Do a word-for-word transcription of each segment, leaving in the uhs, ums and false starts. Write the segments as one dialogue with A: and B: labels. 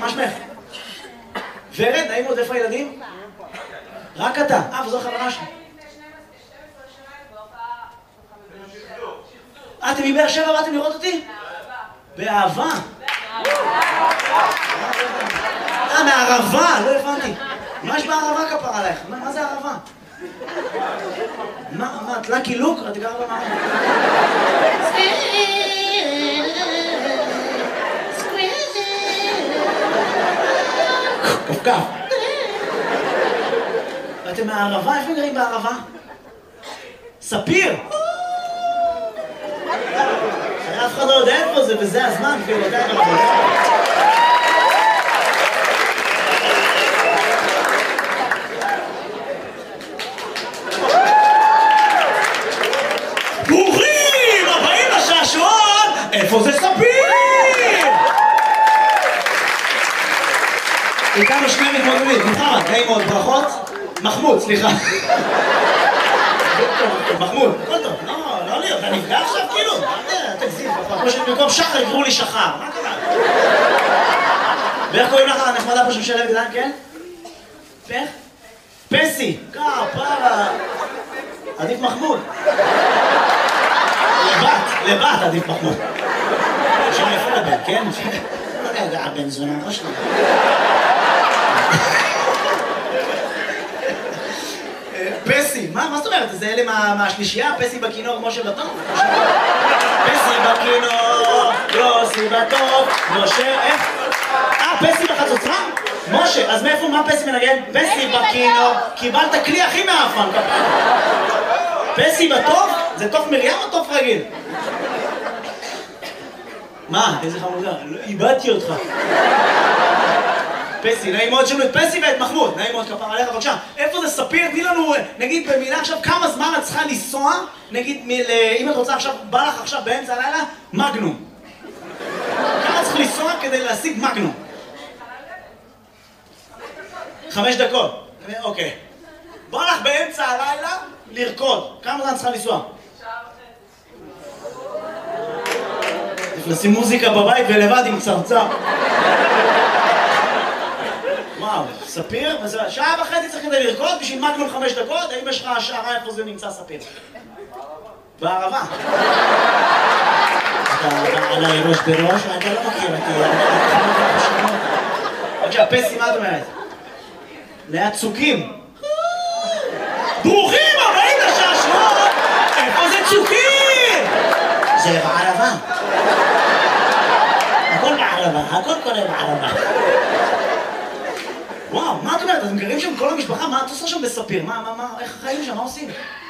A: מה שמך? ורד, נעים עוד, איפה הילדים? רק אתה. אה, וזו החברה שלי. אה, אתם מבאר שבע באתם לראות אותי? באהבה. אה, מהערבה, לא הבנתי. מה יש בערבה כפר עלייך? מה זה ערבה? מה, מה, את לקי לוק? את גרה במערבה? כף כף. ואתם מהערבה? איפה גרים בערבה? ספיר! אף אחד לא יודע איפה זה, וזה הזמן, כאילו, אתה יודע מה זה. ברוכים הבאים לשעשועון! איפה זה ספיר? איתנו שני מתמודדים, מוחמד, נעים מאוד, ברכות. מחמוד, סליחה. מחמוד, הכל טוב, לא, לא לי, אתה נפגע עכשיו כאילו? תגזים, כמו שבמקום שחר יקראו לי שחר, מה קרה? ואיך קוראים לך הנחמדה פה שמשלב גדלן, כן? איך? פסי, כפרה. עדיף מחמוד. לבת, לבת עדיף מחמוד. שם יפה לבן, כן? לא יודע, הבן זונה, לא שלנו. פסי, מה, מה זאת אומרת? זה אלה מהשלישייה? פסי בכינור, משה בטוב? פסי בכינור, יוסי בטוב, משה, איך? אה, פסי בחצוצרה? משה, אז מאיפה, מה פסי מנגן? פסי בכינור, קיבלת כלי הכי מאפן. פסי בטוב? זה תוף מרים או תוף רגיל? מה? איזה חמודה? איבדתי אותך. פסי, נעים מאוד שלנו את פסי ואת מחמוד, נעים מאוד כפר עליך, בבקשה. איפה זה ספיר? תני לנו, נגיד במילה עכשיו, כמה זמן את צריכה לנסוע, נגיד, אם את רוצה עכשיו, בא לך עכשיו באמצע הלילה, מגנום. כמה צריך לנסוע כדי להשיג מגנום? חמש דקות. אוקיי. בא לך באמצע הלילה לרקוד. כמה זמן צריכה לנסוע? לשים מוזיקה בבית ולבד עם צרצר. וואו, ספיר? שעה וחצי צריך כדי לרקוד בשביל מגנום חמש דקות? האם יש לך השערה איפה זה נמצא ספיר? בערבה. אתה עליי ראש בראש, אתה לא מכיר אותי. בבקשה, פסי, מה את אומרת? ליד צוקים. ברוכים הבאים לשעשועון! איפה זה צוקים? זה בערבה. הכל בערבה, הכל קורה בערבה. וואו, מה את אומרת? אתם גרים שם כל המשפחה? מה את עושה שם בספיר? מה, מה, מה, איך חיים שם? מה עושים?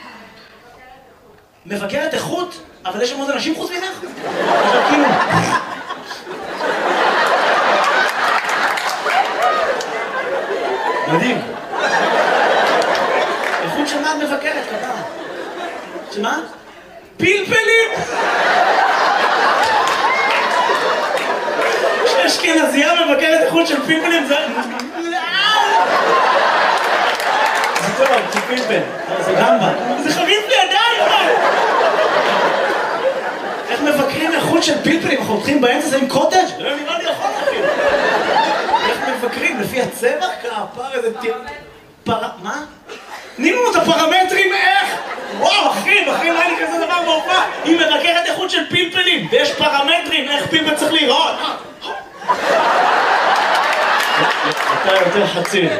A: מבקרת איכות? אבל יש שם עוד אנשים חוץ ממך? עכשיו כאילו... מדהים. איכות של מה את מבקרת, כתב? שמה? פלפלים! שאשכנזייה מבקרת איכות של פלפלים זה... זה טוב, זה פלפל, זה גמבה. זה חריף לי עדיין! איך מבקרים איכות של פלפלים? אנחנו הולכים באמצע זה עם קוטג'? לא נראה לי יכול להכין. איך מבקרים? לפי הצבע? כפר איזה תיר... פר... מה? תני לנו את הפרמטרים איך? וואו, אחי, אחי, לא היה לי כזה דבר בהופעה. היא מבקרת איכות של פלפלים, ויש פרמטרים איך פלפל צריך לראות. אתה יותר חצי.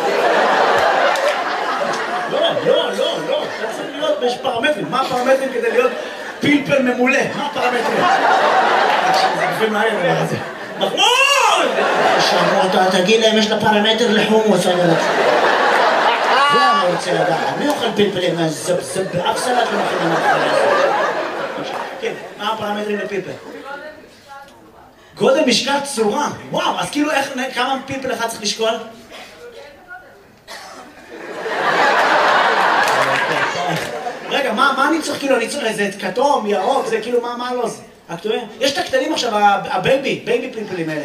A: לא, לא, לא, לא. אתה צריך להיות, יש פרמטרים. מה הפרמטרים כדי להיות פלפל ממולא? מה הפרמטרים? זה גופים מהר, מה זה? מחמוד! שאמרו אותה, תגיד להם, יש לה פרמטר לחומוס, אני רוצה. זה אני רוצה לדעת. מי אוכל פלפלים? זה באף סלט לא מכינים אחרי. כן, מה הפרמטרים לפלפל? גודל, משקל, צורה. וואו, אז כאילו איך, כמה פלפל אחד צריך לשקול? רגע, מה אני צריך כאילו, אני צריך איזה כתום, ירוק, זה כאילו, מה לא זה? הכתובים? יש את הקטנים עכשיו, הבייבי, בייבי פלפלים האלה.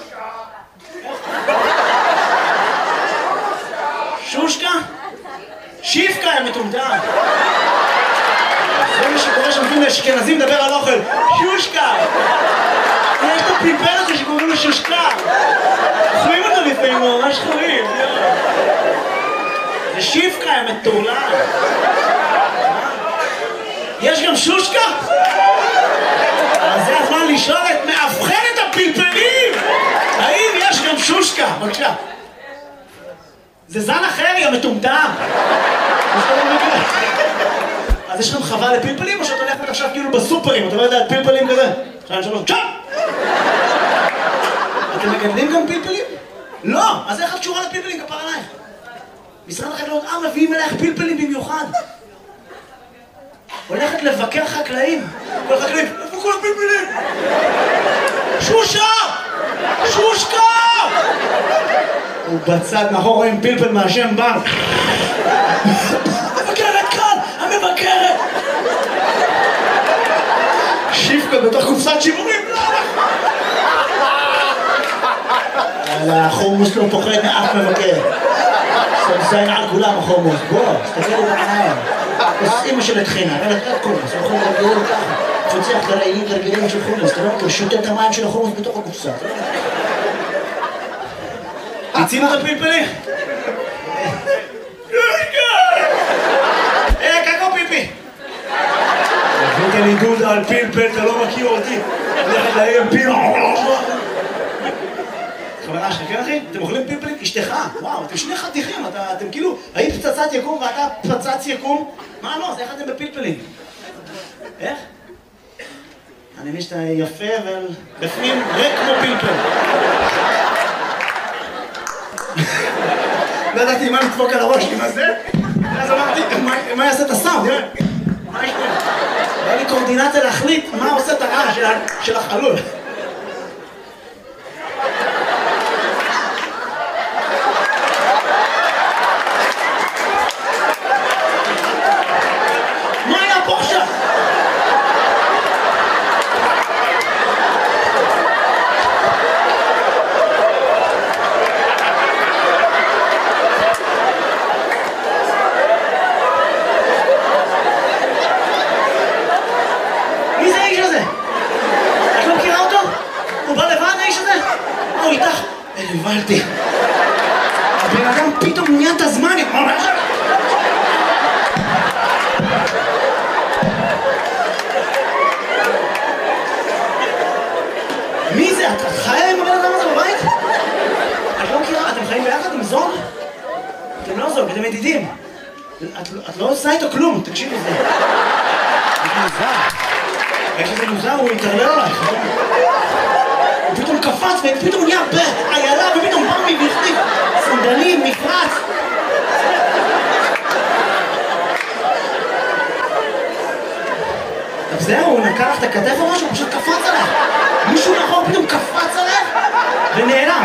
A: שושקה? שיפקה, יא מטומטם. זה מי שקורא שם לאשכנזים לדבר על אוכל. שושקה! יש את הפלפל הזה שקוראים לו שושקה. מטורלל. יש גם שושקה? אז זה הזמן לשאול את מאבחנת הפלפלים! האם יש גם שושקה? בבקשה. זה זן אחר, יא מטומטם! אז יש לכם חווה לפלפלים או שאת הולכת עכשיו כאילו בסופרים? אתה לא יודע, פלפלים כזה? שתיים, שלוש, צ'אפ! אתם מגדלים גם פלפלים? לא! אז איך את קשורה לפלפלים כפר עלייך? משרד החקלאות, אה, מביאים אלייך פלפלים במיוחד. הולכת לבקר חקלאים. כל החקלאים, איפה כל הפלפלים? שושה! שושקה! הוא בצד מאחור רואים פלפל מהשם בן. המבקרת כאן! המבקרת! שיפקה בתוך קופסת שימורים. יאללה, החומוס לא פוחד מאף מבקר. סמסיין על כולם החומוס. בוא, תסתכל לי בעיניים. אז אמא של התחינה, אין לך חומוס, אנחנו מרגלים ככה. תפצח לרעילים תרגילים של חומוס, אתה לא מכיר, שותה את המים של החומוס בתוך הקופסה. תצינו את הפלפלים? אה, קקו פיפי! הבאת לי דודה על פלפל, אתה לא מכיר אותי. הולכת להם פיל. חברה שלך, כן אחי? אתם אוכלים פלפלים? אשתך. וואו, אתם שני חתיכים, אתם כאילו, היית פצצת יקום ואתה פצץ יקום? מה לא? אז איך אתם בפלפלים? איך? אני מבין שאתה יפה ובפנים ריק כמו פלפל. לא ידעתי מה לדפוק על הראש לי, מה זה? אז אמרתי, מה יעשה את הסאונד? מה יש פה? היה לי קורדינציה להחליט מה עושה את הרעש של החלול. מה היה פה עכשיו? הבנתי. הבן אדם פתאום נהיה את הזמן. מי זה? את חיה עם הבן אדם הזה בבית? את לא מכירה? אתם חיים ביחד עם זוג? אתם לא זוג, אתם ידידים. את לא עושה איתו כלום, תקשיבי לזה. זה מוזר. איך שזה מוזר, הוא יתערלל עלייך. הוא פתאום קפץ ופתאום נהיה בעיילה ופתאום בא מבחליף סנדלים, מפרץ. אז זהו, הוא נקע לך את הכתף או משהו, הוא פשוט קפץ עליך. מישהו נכון פתאום קפץ עליך ונעלם.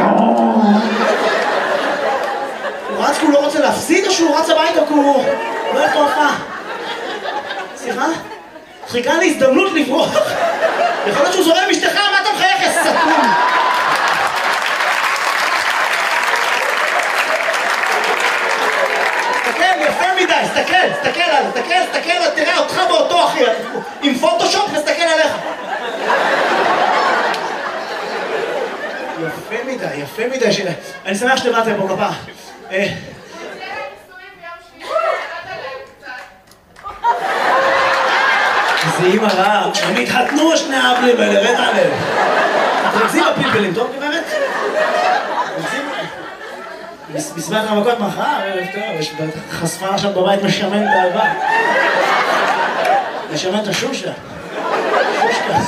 A: הוא רץ כי הוא לא רוצה להפסיד או שהוא רץ הביתה כי הוא לא הולך להופעה? סליחה? חיכה להזדמנות לברוח. יכול להיות שהוא זורם עם אשתך, מה אתה מחייך, יא סתום? תסתכל, יפה מדי, תסתכל, תסתכל עליו, תסתכל, תסתכל, תראה אותך באותו אחי, עם פוטושופ נסתכל עליך. יפה מדי, יפה מדי שלה. אני שמח שבאתם פה כפה. זה אימא רעה, הם התחתנו שני האבלים האלה, רד עליהם. אתם מגזים בפלפלים, טוב גברת? בסביבת המכות מחר, ערב טוב, יש חשפה עכשיו בבית משמן את האהבה. משמן את השושה. שושקה.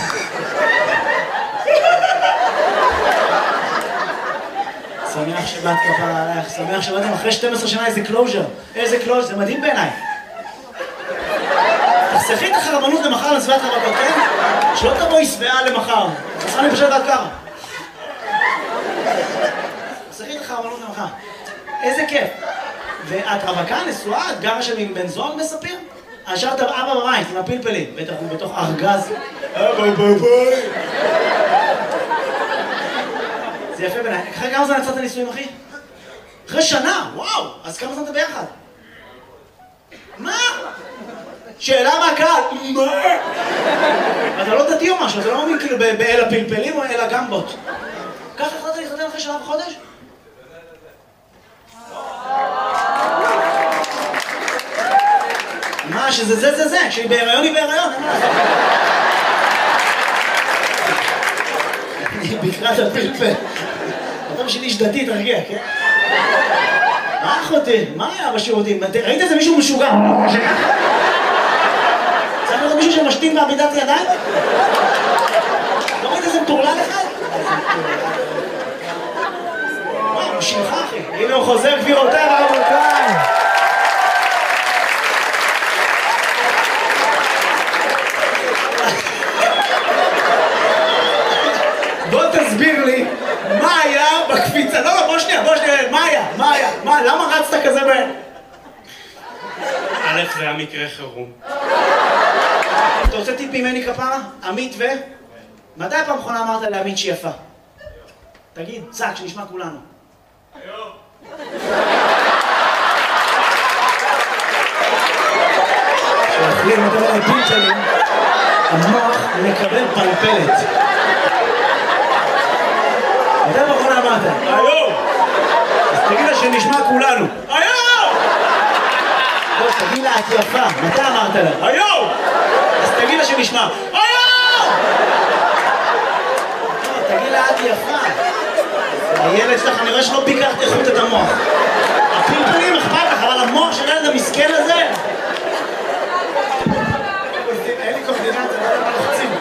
A: שמח שבאת כפרה עלייך, שמח שבאתם אחרי שתים עשרה שנה איזה קלוז'ר. איזה קלוז'ר, זה מדהים בעיניי. תחסכי את החרמנות למחר לסביבת המכות, כן? שלא תבואי שבעה למחר. תחסכה לי פשוט עד ככה. תחסכי את החרמנות למחר. איזה כיף. ואת רווקה, נשואה, את גרה שם עם בן זוג מספיר? השארת אבא בבית עם הפלפלים, בטח הוא בתוך ארגז. אבא בבית. זה יפה בעיניי. אחרי כמה זמן יצאת הנישואים, אחי? אחרי שנה, וואו! אז כמה זמן אתה ביחד? מה? שאלה מהקהל, מה? אתה לא דתי או משהו, אתה לא מאמין כאילו באל הפלפלים או אל הגמבות. ככה החלטת להתחתן אחרי שנה וחודש? אמרה שזה זה זה זה, כשהיא בהיריון היא בהיריון, אין מה לעשות. היא ביקרה את הפלפל. אתה בשביל איש דתי, תרגיע, כן? מה אחותי? מה היה בשירותים? ראית איזה מישהו משוגע? צריך לראות מישהו שמשתין בעמידת ידיים? לא ראית איזה מטורלל אחד? וואי, הוא שלך אחי. הנה הוא חוזר גבירותיי ורבותיי. בוא תסביר לי מה היה בקפיצה. לא, לא, בוא שנייה, בוא שנייה. מה היה? מה היה? מה? למה רצת כזה ב...
B: א', זה היה מקרה חירום.
A: אתה רוצה טיפ ממני כפרה? עמית ו... מתי פעם אחרונה אמרת לעמית שהיא יפה? תגיד, צעק, שנשמע כולנו.
B: היום.
A: כשאוכלים אותו לפינצ'לים, המוח מקבל פלפלת. מתי פעם אחרונה אמרת? היום! אז תגיד לה שנשמע כולנו. היום! לא, תגיד לה, את יפה. מתי אמרת לה? היום! אז תגיד לה שנשמע. היום! תגיד לה, את יפה. הילד שלך, אני רואה שלא ביקרת איכות את המוח. הפלפלים אכפת לך, אבל המוח של הילד המסכן הזה... אין לי קורדינציה, לא יודע מה לחצים.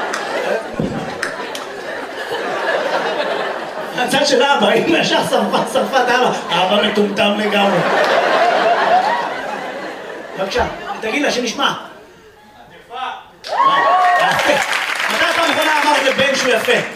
A: הצד של אבא, אם ישר שרפה, שרפה את אבא. אבא מטומטם לגמרי. בבקשה, תגיד לה שנשמע.
B: את יפה.
A: מתי פעם אחרונה אמרת לבן שהוא יפה?